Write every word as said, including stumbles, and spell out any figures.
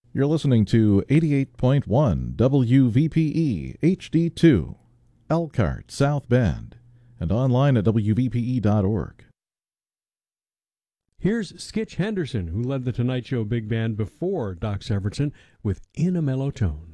You're listening to eighty-eight point one W V P E H D two, Elkhart, South Bend, and online at W V P E dot org. Here's Skitch Henderson, who led the Tonight Show Big Band before Doc Severinsen, with In a Mellow Tone.